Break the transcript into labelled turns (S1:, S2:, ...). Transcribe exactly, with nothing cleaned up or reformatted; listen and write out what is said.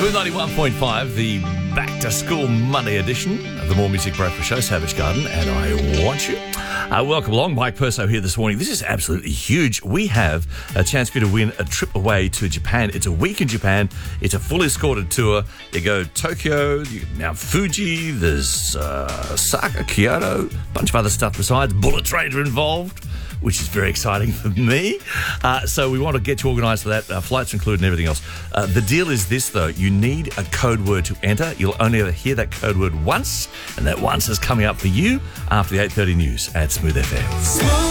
S1: Smooth ninety-one point five, the Back to School Monday edition of the More Music Breakfast Show, Savage Garden, and I want you. Uh, welcome along, Mike Perso here this morning. This is absolutely huge. We have a chance for you to win a trip away to Japan. It's a week in Japan. It's a fully escorted tour. You go Tokyo, you, Mount Fuji, there's uh, Osaka, Kyoto, a bunch of other stuff besides. Bullet trains are involved, which is very exciting for me. Uh, so we want to get you organised for that. Uh, flights included and everything else. Uh, the deal is this, though. You need a code word to enter. You'll only ever hear that code word once, and that once is coming up for you after the eight thirty news at Smooth F M.